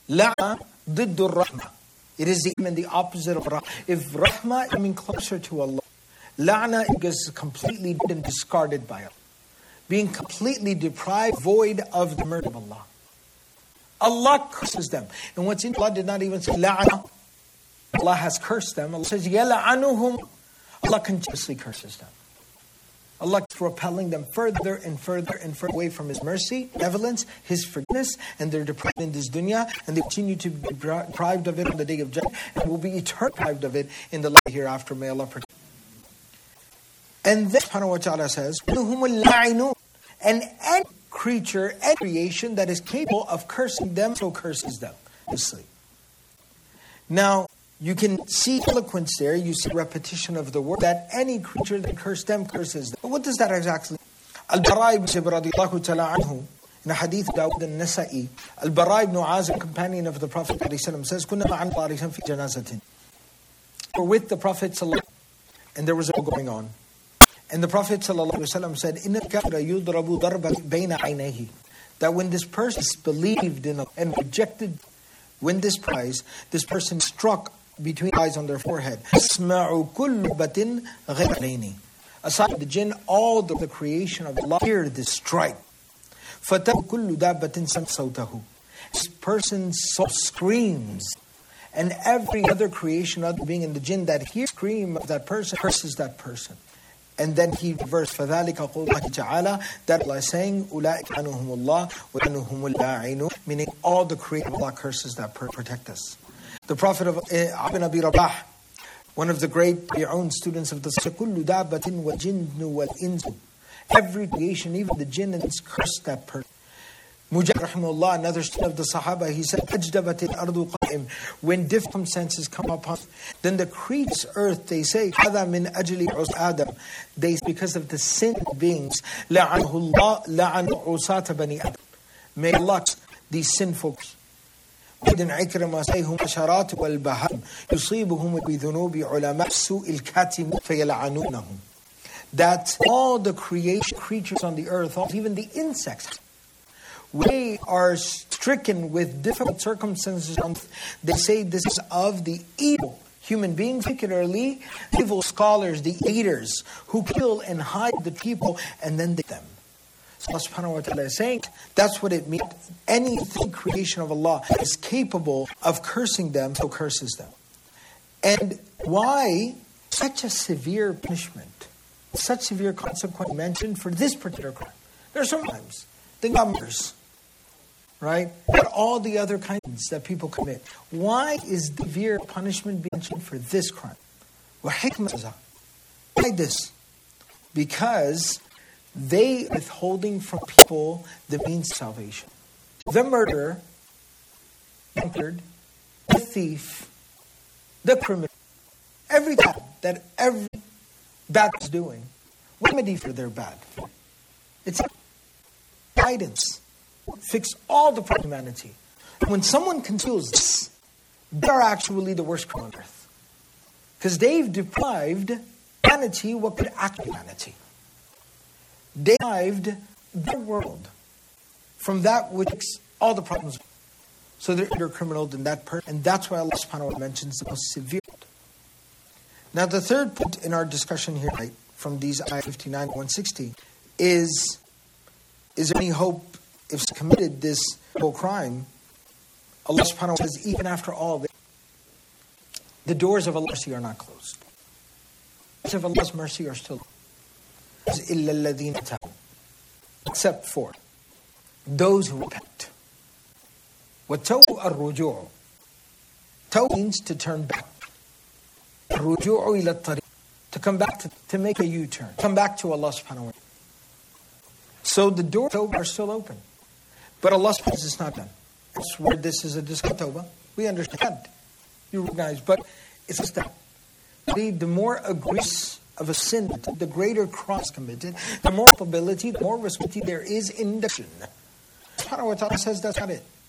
La'na ضد الرحمة. It is the opposite of rahmah. If rahmah is coming closer to Allah, la'na is completely and discarded by Allah. Being completely deprived, void of the mercy of Allah. Allah curses them. And what's in Allah did not even say la'na. Allah has cursed them. Allah says, yala'anuhum. Allah continuously curses them. Allah is repelling them further and further and further away from His mercy, benevolence, His forgiveness, and they're deprived in this dunya, and they continue to be deprived of it on the day of judgment, and will be eternally deprived of it in the life hereafter. May Allah protect. And then subhanahu wa ta'ala says, and any creature, any creation that is capable of cursing them, so curses them. Now, you can see eloquence there. You see repetition of the word that any creature that curses them, curses them. But what does that exactly mean? Al-Bara ibn Azib radiyallahu ta'ala anhu, in a hadith of Dawud al-Nasa'i, Al-Bara ibn Azib, companion of the Prophet ﷺ, says, Kunna ma'an tariqan fi janazatin. We're with the Prophet ﷺ, and there was a going on. And the Prophet ﷺ said, Inna al-kafira yudrabu darba bayna aynayhi. That when this person believed in and rejected, when this person struck between eyes on their forehead. Asma'u kullu batin ghayraini. Aside the jinn, all the creation of Allah hear this strike. Fatabu kullu dabbatin sawtahu. This person's soul screams, and every other creation, other being in the jinn that hears the scream of that person, curses that person. And then he verse فَذَلِكَ قَوْلُ اللَّهِ تَعَالَى, that Allah is saying, أُولَٰئِكَ عَنُهُمُ اللَّهُ وَعَنُهُمُ الْلَاعِنُونَ, meaning all the creation of Allah curses that protect us. The Prophet of Ibn Abi Rabah, one of the great students of the كُلُّ دَابَّةٍ وَالْجِنُّ وَالْإِنسُ. Every creation, even the jinn, and it's cursed that person. Mujahid rahimahullah, another student of the Sahaba, he said, أَجْدَبَتِ الْأَرْضُ قَائِمٌ. When different circumstances come upon, then the creatures earth, they say, هَذَا مِنْ أَجْلِ عُسْ آدَمَ. They, because of the sin of beings, لَعَنْهُ اللَّهُ لَعَنْ عُسَاةَ بَنِي آدَمَ. May Allah, these sinful وَإِذْنْ عِكْرَمَ سَيْهُمْ أَشَرَاتُ وَالْبَهَمْ يُصِيبُهُمْ بِذُنُوبِ عُلَمَاءِ السُّوءِ الْكَاتِمِ فَيَلْعَنُونَهُم. That all the creatures on the earth, even the insects, they are stricken with difficult circumstances. They say this is of the evil human beings, particularly evil scholars, the eaters, who kill and hide the people and then they them. So Allah subhanahu wa ta'ala is saying, that's what it means. Anything creation of Allah is capable of cursing them, so curses them. And why such a severe punishment, such severe consequence mentioned for this particular crime? There are sometimes the numbers, right? But all the other kinds that people commit. Why is the severe punishment being mentioned for this crime? Why this? Because they are withholding from people the means of salvation. The murderer, the thief, the criminal, every time that every bad is doing, remedy for their bad. It's guidance. Fix all the problems of humanity. When someone conceals this, they're actually the worst criminal on earth. Because they've deprived humanity what could act humanity. They deprived the world from that which fixes all the problems. So they're criminal than that person. And that's why Allah subhanahu wa ta'ala mentions the most severe. Now the third point in our discussion here, right, from these ayah 59 to 160, is there any hope if committed this crime? Allah subhanahu wa ta'ala says, even after all this, the doors of Allah's mercy are not closed. The doors of Allah's mercy are still open. Except for those who repent. وَتَوْءَ الرُّجُوعُ. Taw means to turn back. الرُّجُوعُ إِلَى الطَّرِيقِ. To come back, to make a U-turn. Come back to Allah subhanahu wa ta'ala. So the doors are still open. But Allah subhanahu wa ta'ala is not done. That's where this is a discussion tawbah. We understand. You recognize. But it's just that. The more egregious of a sin, the greater crime is committed, the more culpability, the more responsibility there is in the sin. Subhanahu wa ta'ala says that's not it.